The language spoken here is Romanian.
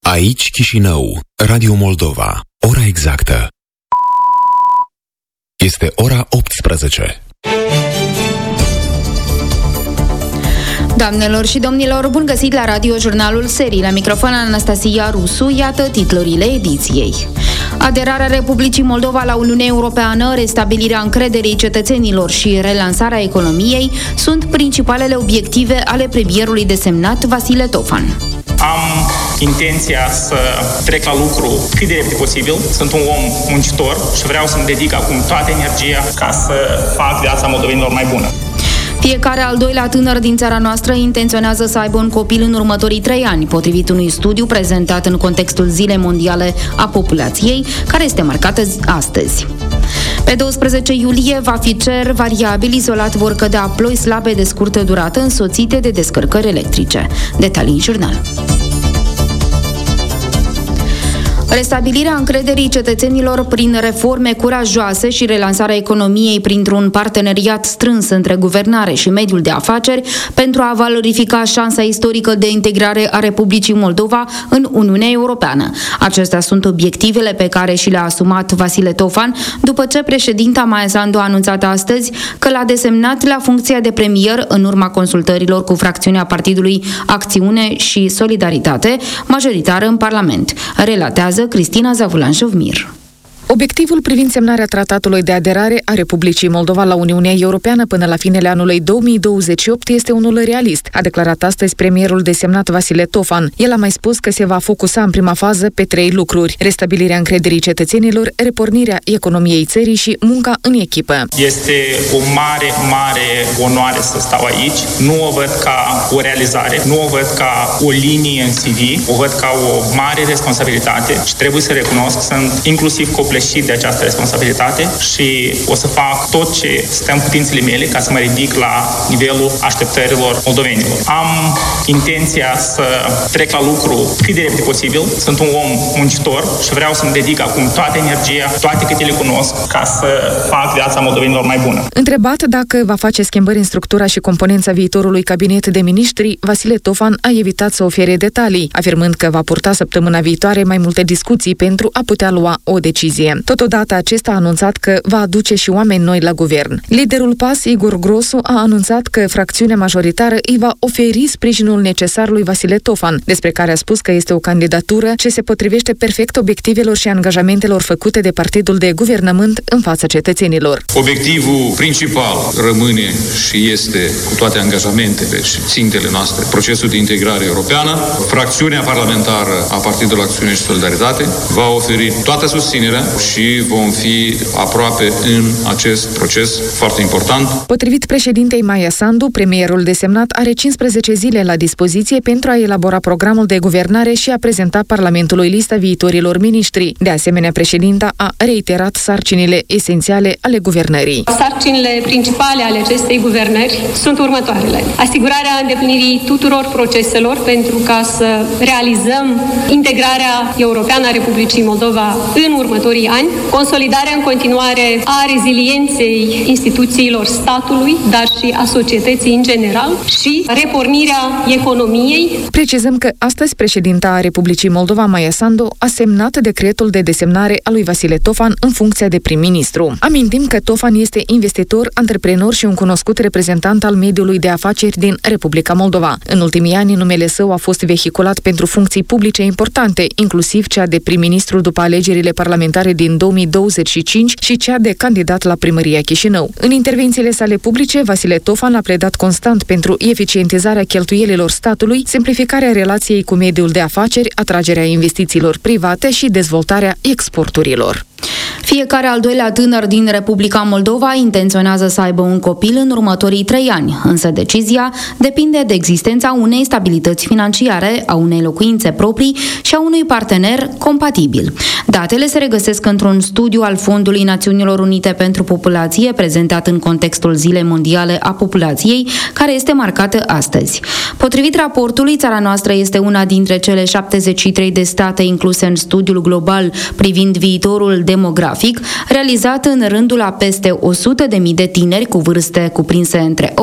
Aici Chișinău, Radio Moldova. Ora exactă este ora 18. Doamnelor și domnilor, bun găsit la Radio Jurnalul Serii. La microfon Anastasia Rusu, iată titlurile ediției. Aderarea Republicii Moldova la Uniunea Europeană, restabilirea încrederii cetățenilor și relansarea economiei sunt principalele obiective ale premierului desemnat Vasile Tofan. Am intenția să trec la lucru cât de repede posibil. Sunt un om muncitor și vreau să-mi dedic acum toată energia ca să fac viața moldovenilor mai bună. Fiecare al doilea tânăr din țara noastră intenționează să aibă un copil în următorii 3 ani, potrivit unui studiu prezentat în contextul Zilei Mondiale a Populației, care este marcată astăzi. Pe 12 iulie va fi cer variabil, izolat vor cădea ploi slabe de scurtă durată, însoțite de descărcări electrice. Detalii în jurnal. Restabilirea încrederii cetățenilor prin reforme curajoase și relansarea economiei printr-un parteneriat strâns între guvernare și mediul de afaceri pentru a valorifica șansa istorică de integrare a Republicii Moldova în Uniunea Europeană. Acestea sunt obiectivele pe care și le-a asumat Vasile Tofan după ce președinta Maia Sandu a anunțat astăzi că l-a desemnat la funcția de premier în urma consultărilor cu fracțiunea partidului Acțiune și Solidaritate, majoritară în Parlament. Relatează Cristina Zavulan-Șovmir. Obiectivul privind semnarea tratatului de aderare a Republicii Moldova la Uniunea Europeană până la finele anului 2028 este unul realist, a declarat astăzi premierul desemnat Vasile Tofan. El a mai spus că se va focusa în prima fază pe 3 lucruri: restabilirea încrederii cetățenilor, repornirea economiei țării și munca în echipă. Este o mare onoare să stau aici. Nu o văd ca o realizare, nu o văd ca o linie în CV, o văd ca o mare responsabilitate și trebuie să recunosc, sunt inclusiv copleșit de această responsabilitate și o să fac tot ce stă în putințele mele ca să mă ridic la nivelul așteptărilor moldovenilor. Am intenția să trec la lucru cât de repede posibil. Sunt un om muncitor și vreau să-mi dedic acum toată energia, toate câte le cunosc, ca să fac viața moldovenilor mai bună. Întrebat dacă va face schimbări în structura și componența viitorului cabinet de miniștri, Vasile Tofan a evitat să ofere detalii, afirmând că va purta săptămâna viitoare mai multe discuții pentru a putea lua o decizie. Totodată, acesta a anunțat că va aduce și oameni noi la guvern. Liderul PAS, Igor Grosu, a anunțat că fracțiunea majoritară îi va oferi sprijinul necesar lui Vasile Tofan, despre care a spus că este o candidatură ce se potrivește perfect obiectivelor și angajamentelor făcute de partidul de guvernământ în fața cetățenilor. Obiectivul principal rămâne și este, cu toate angajamentele și țintele noastre, procesul de integrare europeană. Fracțiunea parlamentară a Partidului Acțiune și Solidaritate va oferi toată susținerea și vom fi aproape în acest proces foarte important. Potrivit președintei Maia Sandu, premierul desemnat are 15 zile la dispoziție pentru a elabora programul de guvernare și a prezenta Parlamentului lista viitorilor miniștri. De asemenea, președinta a reiterat sarcinile esențiale ale guvernării. Sarcinile principale ale acestei guvernări sunt următoarele: asigurarea îndeplinirii tuturor proceselor pentru ca să realizăm integrarea europeană a Republicii Moldova în următorii ani, consolidarea în continuare a rezilienței instituțiilor statului, dar și a societății în general și repornirea economiei. Precizăm că astăzi președinta a Republicii Moldova, Maia Sandu, a semnat decretul de desemnare a lui Vasile Tofan în funcția de prim-ministru. Amintim că Tofan este investitor, antreprenor și un cunoscut reprezentant al mediului de afaceri din Republica Moldova. În ultimii ani, numele său a fost vehiculat pentru funcții publice importante, inclusiv cea de prim-ministru după alegerile parlamentare din 2025 și cea de candidat la primăria Chișinău. În intervențiile sale publice, Vasile Tofan a pledat constant pentru eficientizarea cheltuielilor statului, simplificarea relației cu mediul de afaceri, atragerea investițiilor private și dezvoltarea exporturilor. Fiecare al doilea tânăr din Republica Moldova intenționează să aibă un copil în următorii 3 ani, însă decizia depinde de existența unei stabilități financiare, a unei locuințe proprii și a unui partener compatibil. Datele se regăsesc într-un studiu al Fondului Națiunilor Unite pentru Populație, prezentat în contextul Zilei Mondiale a Populației, care este marcată astăzi. Potrivit raportului, țara noastră este una dintre cele 73 de state incluse în studiul global privind viitorul demografic, realizat în rândul a peste 100.000 de tineri cu vârste cuprinse între